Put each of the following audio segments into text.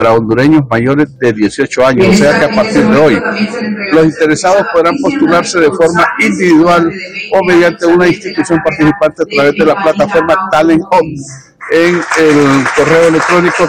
para hondureños mayores de 18 años, o sea que a partir de hoy los interesados podrán postularse de forma individual o mediante una institución participante a través de la plataforma Talent Hub en el correo electrónico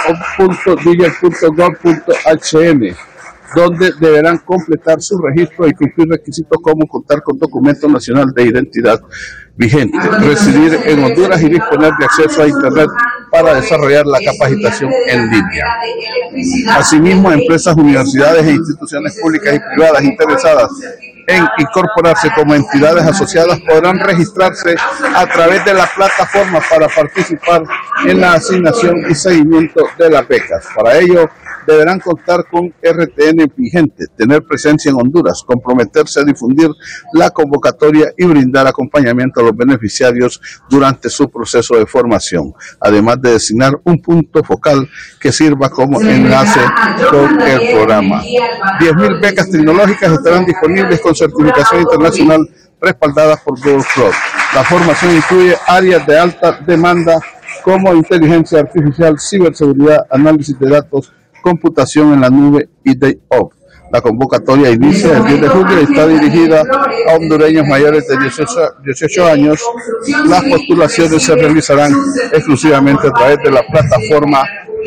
talenthub.digel.gov.hn, donde deberán completar su registro y cumplir requisitos como contar con documento nacional de identidad vigente, residir en Honduras y disponer de acceso a Internet para desarrollar la capacitación en línea. Asimismo, empresas, universidades e instituciones públicas y privadas interesadas en incorporarse como entidades asociadas podrán registrarse a través de la plataforma para participar en la asignación y seguimiento de las becas. Para ello, deberán contar con RTN vigente, tener presencia en Honduras, comprometerse a difundir la convocatoria y brindar acompañamiento a los beneficiarios durante su proceso de formación, además de designar un punto focal que sirva como enlace con el programa. 10.000 becas tecnológicas estarán disponibles con certificación internacional respaldadas por Google Cloud. La formación incluye áreas de alta demanda como inteligencia artificial, ciberseguridad, análisis de datos, computación en la nube y DevOps. La convocatoria inicia el 10 de julio y está dirigida a hondureños mayores de 18 años. Las postulaciones se realizarán exclusivamente a través de la plataforma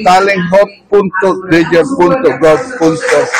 talenthub.digel.gov.hn.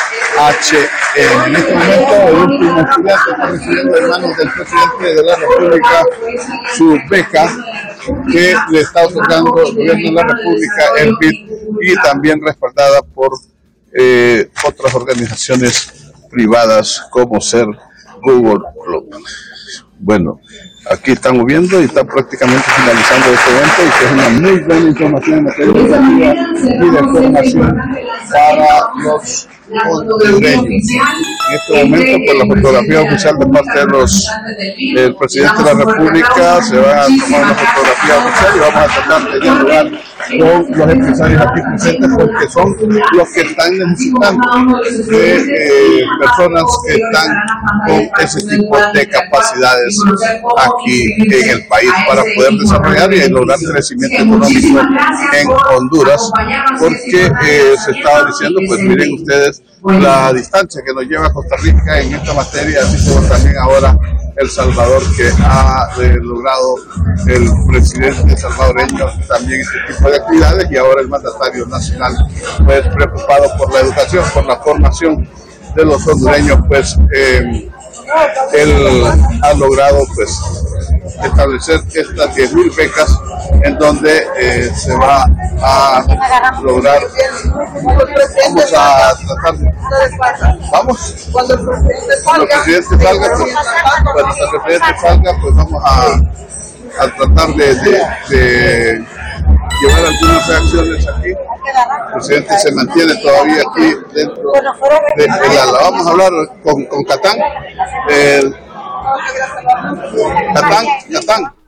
En este momento, el último estudiante está recibiendo en manos del presidente de la República su beca que le está otorgando el gobierno de la República, el BID, y también respaldada por otras organizaciones privadas como ser Google Club. Bueno, aquí estamos viendo y está prácticamente finalizando este evento y que es una muy buena información en materia educativa y de formación para los hondureños. En este momento, pues la fotografía oficial de parte del presidente de la República, se va a tomar una fotografía oficial y vamos a tratar de dialogar con los empresarios aquí presentes porque son los que están necesitando de personas que están con ese tipo de capacidades aquí en el país para poder desarrollar y lograr crecimiento económico en Honduras, porque se estaba diciendo, pues miren ustedes la distancia que nos lleva Costa Rica en esta materia, así como también ahora El Salvador, que ha logrado el presidente salvadoreño también este tipo de actividades, y ahora el mandatario nacional, pues preocupado por la educación, por la formación de los hondureños, pues él ha logrado pues establecer estas 10.000 becas en donde se va a lograr. Vamos a tratar de... Vamos, cuando el presidente salga, pues vamos a tratar de llevar algunas reacciones aquí. El presidente se mantiene todavía aquí dentro de la... Vamos a hablar con Catán. Catán.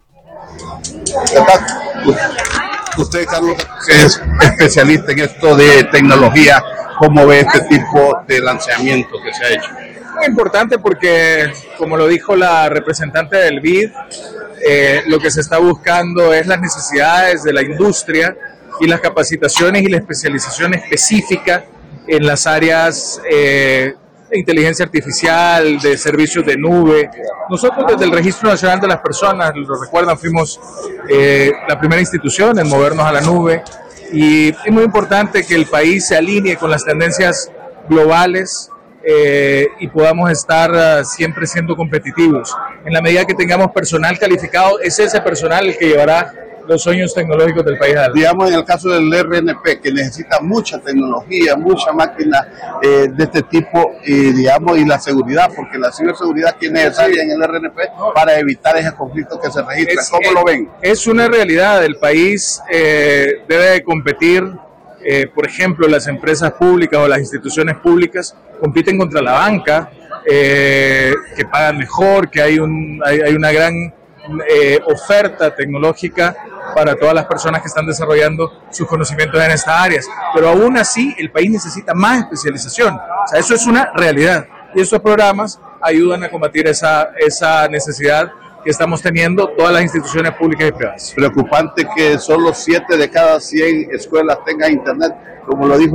Usted, Carlos, que es especialista en esto de tecnología, ¿cómo ve este tipo de lanzamiento que se ha hecho? Muy importante porque, como lo dijo la representante del BID, lo que se está buscando es las necesidades de la industria y las capacitaciones y la especialización específica en las áreas de inteligencia artificial, de servicios de nube. Nosotros desde el Registro Nacional de las Personas, lo recuerdan, fuimos la primera institución en movernos a la nube, y es muy importante que el país se alinee con las tendencias globales y podamos estar siempre siendo competitivos. En la medida que tengamos personal calificado, es ese personal el que llevará los sueños tecnológicos del país adelante. Digamos, en el caso del RNP, que necesita mucha tecnología, mucha máquina de este tipo, y la seguridad, porque la ciberseguridad que es necesaria en el RNP para evitar ese conflicto que se registra. ¿Cómo lo ven? Es una realidad. El país debe competir. Por ejemplo, las empresas públicas o las instituciones públicas compiten contra la banca, que pagan mejor, que hay una gran oferta tecnológica para todas las personas que están desarrollando sus conocimientos en estas áreas, pero aún así el país necesita más especialización. O sea, eso es una realidad, y estos programas ayudan a combatir esa necesidad que estamos teniendo todas las instituciones públicas y privadas. Preocupante que solo 7 de cada 100 escuelas tengan internet, como lo dijo